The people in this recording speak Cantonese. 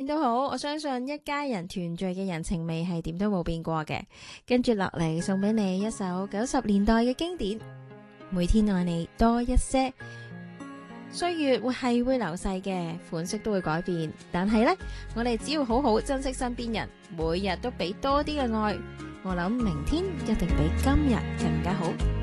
都好，我相信一家人團聚嘅人情味係點都冇變過嘅。跟住落嚟送俾你一首90年代嘅經典，每天愛你多一些。歲月會流逝嘅，款式都會改變，但係呢，我哋只要好好珍惜身邊人，每日都俾多啲嘅愛，我諗明天一定比今日更加好。